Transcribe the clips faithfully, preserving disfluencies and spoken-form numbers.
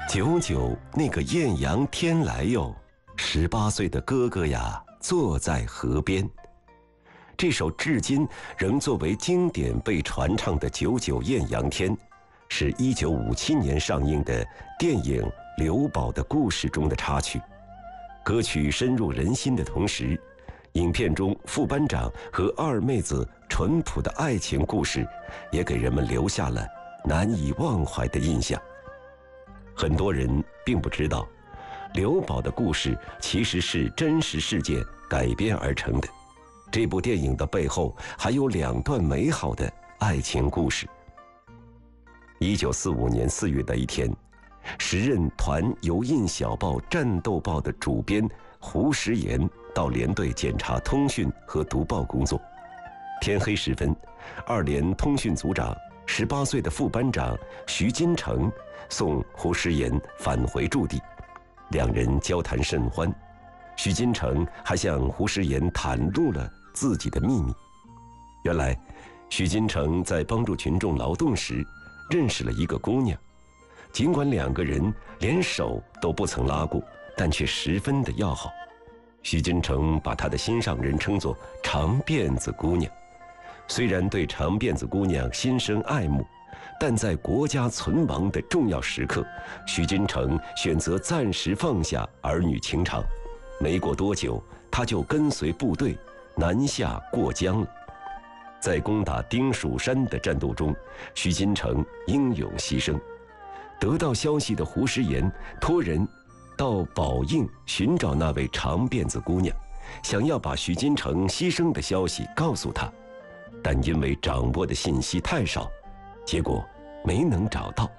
九九那个艳阳天来哟，十八岁的哥哥呀，坐在河边。这首至今仍作为经典被传唱的《九九艳阳天》，是一九五七年上映的电影《刘宝的故事》中的插曲。歌曲深入人心的同时，影片中副班长和二妹子淳朴的爱情故事，也给人们留下了难以忘怀的印象。很多人并不知道，刘宝的故事其实是真实事件改编而成的。这部电影的背后还有两段美好的爱情故事。一九四五年四月的一天，时任团邮印小报《战斗报》的主编胡石岩到连队检查通讯和读报工作。天黑时分，二连通讯组长十八岁的副班长徐金城送胡石岩返回驻地，两人交谈甚欢。徐金城还向胡石岩袒露了自己的秘密。原来，徐金城在帮助群众劳动时认识了一个姑娘，尽管两个人连手都不曾拉过，但却十分的要好。徐金城把他的心上人称作长辫子姑娘。虽然对长辫子姑娘心生爱慕，但在国家存亡的重要时刻，徐金城选择暂时放下儿女情长。没过多久，他就跟随部队南下过江了。在攻打丁蜀山的战斗中，徐金城英勇牺牲。得到消息的胡石岩托人到宝应寻找那位长辫子姑娘，想要把徐金城牺牲的消息告诉他，但因为掌握的信息太少，结果没能找到。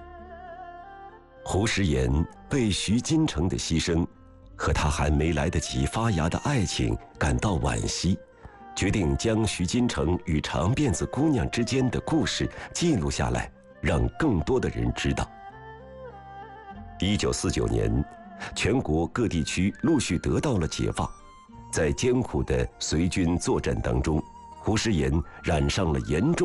胡石岩为徐金城的牺牲和他还没来得及发芽的爱情感到惋惜，决定将徐金城与长辫子姑娘之间的故事记录下来，让更多的人知道。一九四九年，全国各地区陆续得到了解放。在艰苦的随军作战当中，胡石岩染上了严重